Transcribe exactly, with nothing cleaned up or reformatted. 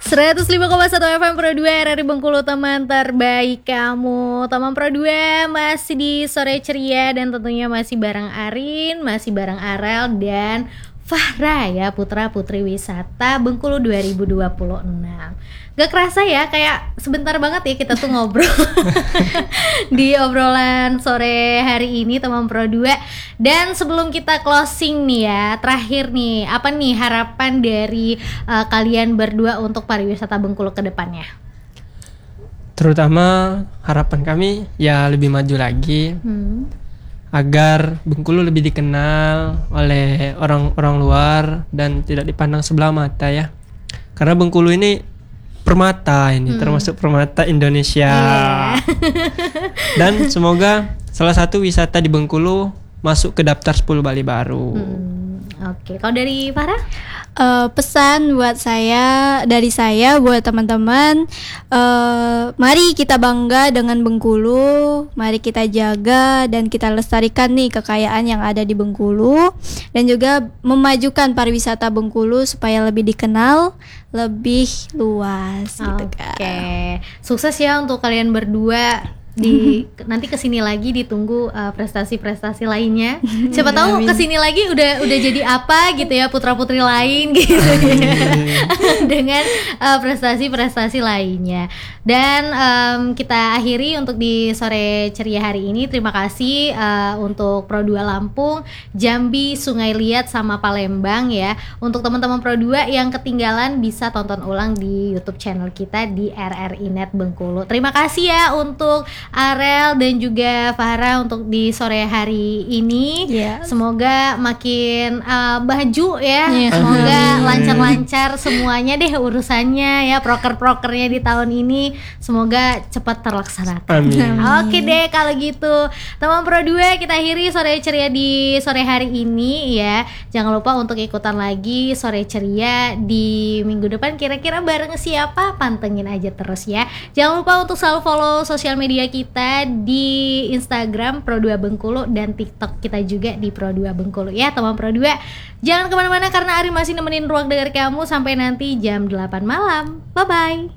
seratus lima koma satu F M Pro dua R R I Bengkulu, teman terbaik kamu. Teman Pro dua masih di sore ceria dan tentunya masih bareng Arin, masih bareng Arel dan Fahra ya, putra putri wisata Bengkulu dua ribu dua puluh enam. Gak kerasa ya, kayak sebentar banget ya kita tuh ngobrol di obrolan sore hari ini teman Pro dua. Dan sebelum kita closing nih ya, terakhir nih, apa nih harapan dari uh, kalian berdua untuk pariwisata Bengkulu ke depannya? Terutama harapan kami ya lebih maju lagi, hmm. agar Bengkulu lebih dikenal oleh orang-orang luar dan tidak dipandang sebelah mata ya. Karena Bengkulu ini permata ini, hmm. termasuk permata Indonesia. Yeah. Dan semoga salah satu wisata di Bengkulu masuk ke daftar sepuluh Bali baru. Hmm, Oke, okay. Kalau dari Farah? Uh, pesan buat saya, dari saya buat teman-teman, uh, mari kita bangga dengan Bengkulu, mari kita jaga dan kita lestarikan nih kekayaan yang ada di Bengkulu, dan juga memajukan pariwisata Bengkulu supaya lebih dikenal, lebih luas. Gitu kan. Oke, sukses ya untuk kalian berdua. Di nanti kesini lagi ditunggu uh, prestasi-prestasi lainnya. Siapa tahu kesini lagi udah udah jadi apa gitu ya, putra-putri lain gitu ya. Dengan uh, prestasi-prestasi lainnya. Dan um, kita akhiri untuk di sore ceria hari ini. Terima kasih uh, untuk Pro dua Lampung, Jambi, Sungai Liat sama Palembang ya. Untuk teman-teman Pro dua yang ketinggalan bisa tonton ulang di YouTube channel kita di R R I Net Bengkulu. Terima kasih ya untuk Arel dan juga Farah untuk di sore hari ini. Yes. Semoga makin uh, baju ya. Yes. Semoga lancar-lancar semuanya deh urusannya ya, proker-prokernya di tahun ini. Semoga cepat terlaksanakan. Amin. Oke deh kalau gitu. Teman Pro dua, kita akhiri sore ceria di sore hari ini ya. Jangan lupa untuk ikutan lagi sore ceria di minggu depan, kira-kira bareng siapa? Pantengin aja terus ya. Jangan lupa untuk selalu follow sosial media kita kita di Instagram Pro dua Bengkulu dan TikTok kita juga di Pro dua Bengkulu ya teman Pro dua. Jangan kemana-mana karena Ari masih nemenin ruang dengar kamu sampai nanti jam delapan malam. Bye bye.